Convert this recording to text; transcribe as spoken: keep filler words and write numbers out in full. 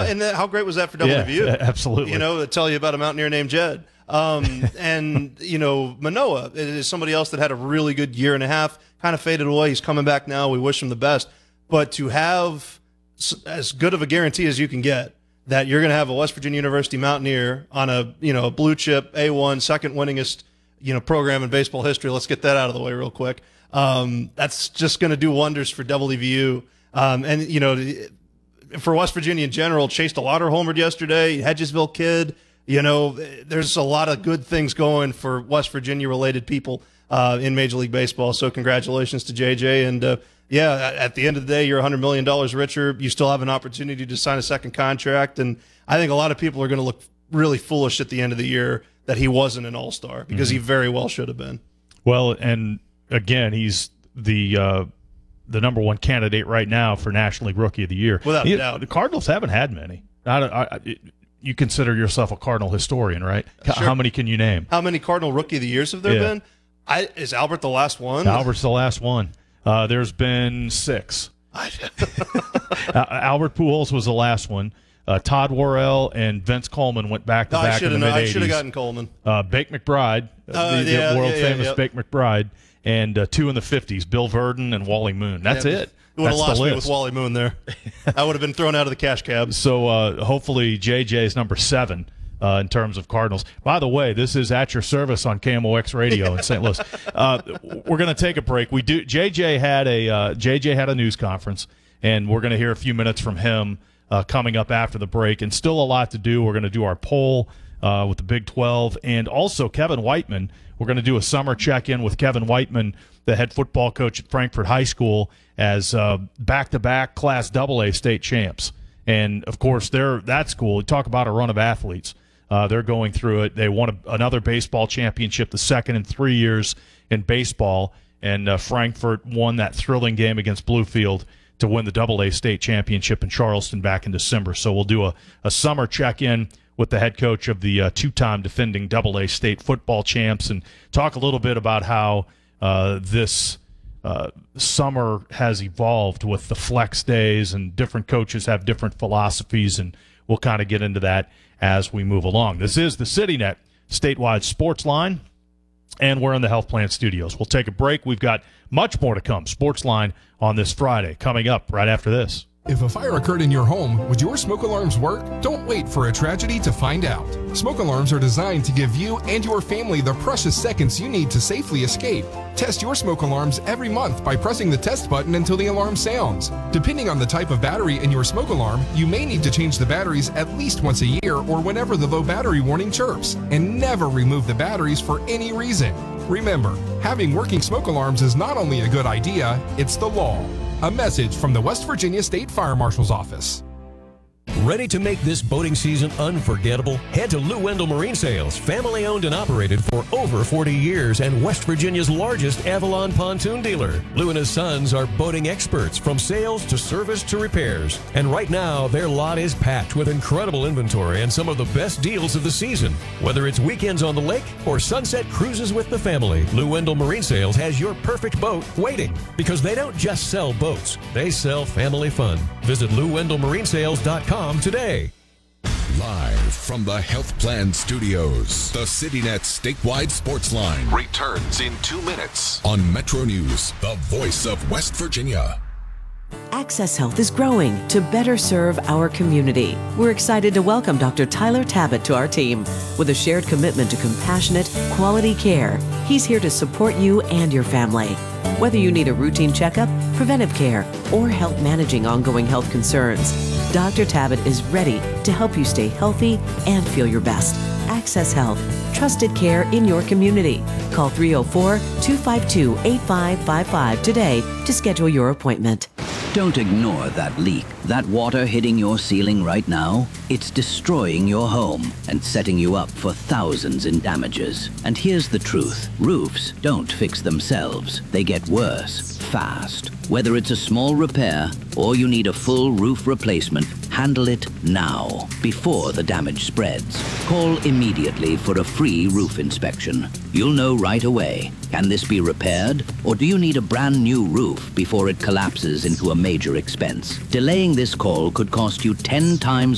and that, how great was that for W V U? Yeah, absolutely. You know, to tell you about a mountaineer named Jed. Um, and, you know, Manoah is somebody else that had a really good year and a half, kind of faded away. He's coming back now. We wish him the best. But to have as good of a guarantee as you can get that you're going to have a West Virginia University Mountaineer on a, you know, blue chip A one, second winningest, you know, program in baseball history. Let's get that out of the way real quick. Um, that's just going to do wonders for W V U. Um, and, you know, for West Virginia in general, Chase DeLauder homered yesterday, Hedgesville kid. You know, there's a lot of good things going for West Virginia-related people uh, in Major League Baseball. So congratulations to J J. And, uh, yeah, at the end of the day, you're one hundred million dollars richer. You still have an opportunity to sign a second contract. And I think a lot of people are going to look really foolish at the end of the year that he wasn't an all-star because mm-hmm. he very well should have been. Well, and, again, he's the uh, the number one candidate right now for National League Rookie of the Year. Without he, a doubt. The Cardinals haven't had many. I, I, I, you consider yourself a Cardinal historian, right? Sure. How many can you name? How many Cardinal Rookie of the Years have there yeah. been? I, is Albert the last one? Albert's the last one. Uh, there's been six. uh, Albert Pujols was the last one. Uh, Todd Worrell and Vince Coleman went back to no, back in the mid eighties. I should have gotten Coleman. Uh, Bake McBride, uh, the, yeah, the world yeah, yeah, famous yeah. Bake McBride, and uh, two in the fifties, Bill Verdon and Wally Moon. That's yeah, it. You would have That's lost the me list. with Wally Moon there. I would have been thrown out of the cash cab. So uh, hopefully J J is number seven uh, in terms of Cardinals. By the way, this is At Your Service on K M O X Radio in Saint Louis. Uh, we're going to take a break. We do. J J had a uh, J J had a news conference, and we're going to hear a few minutes from him uh, coming up after the break. And still a lot to do. We're going to do our poll uh, with the Big twelve, and also Kevin Whiteman. We're going to do a summer check-in with Kevin Whiteman, the head football coach at Frankfort High School, as uh, back-to-back Class double A state champs. And, of course, they're that school. Talk about a run of athletes. Uh, they're going through it. They won a, another baseball championship, the second in three years in baseball. And uh, Frankfort won that thrilling game against Bluefield to win the double A state championship in Charleston back in December. So we'll do a, a summer check-in with the head coach of the uh, two-time defending double A state football champs and talk a little bit about how uh, this uh, summer has evolved with the flex days, and different coaches have different philosophies, and we'll kind of get into that as we move along. This is the CityNet statewide sports line, and we're in the Health Plan Studios. We'll take a break. We've got much more to come. Sports Line on this Friday, coming up right after this. If a fire occurred in your home, would your smoke alarms work? Don't wait for a tragedy to find out. Smoke alarms are designed to give you and your family the precious seconds you need to safely escape. Test your smoke alarms every month by pressing the test button until the alarm sounds. Depending on the type of battery in your smoke alarm, you may need to change the batteries at least once a year or whenever the low battery warning chirps, and never remove the batteries for any reason. Remember, having working smoke alarms is not only a good idea, it's the law. A message from the West Virginia State Fire Marshal's Office. Ready to make this boating season unforgettable? Head to Lou Wendell Marine Sales, family owned and operated for over forty years and West Virginia's largest Avalon pontoon dealer. Lou and his sons are boating experts from sales to service to repairs. And right now, their lot is packed with incredible inventory and some of the best deals of the season. Whether it's weekends on the lake or sunset cruises with the family, Lou Wendell Marine Sales has your perfect boat waiting. Because they don't just sell boats, they sell family fun. Visit Lou Wendell Marine Sales dot com today. Live from the Health Plan Studios, the CityNet statewide sports line returns in two minutes on Metro News, the voice of West Virginia. Access Health is growing to better serve our community. We're excited to welcome Doctor Tyler Tabbitt to our team. With a shared commitment to compassionate, quality care, he's here to support you and your family. Whether you need a routine checkup, preventive care, or help managing ongoing health concerns, Doctor Tabbitt is ready to help you stay healthy and feel your best. Access Health, trusted care in your community. Call three oh four, two five two, eight five five five today to schedule your appointment. Don't ignore that leak. That water hitting your ceiling right now, it's destroying your home and setting you up for thousands in damages. And here's the truth. Roofs don't fix themselves. They get worse, fast. Whether it's a small repair or you need a full roof replacement, handle it now, before the damage spreads. Call immediately for a free roof inspection. You'll know right away. Can this be repaired? Or do you need a brand new roof before it collapses into a major expense? Delaying this call could cost you ten times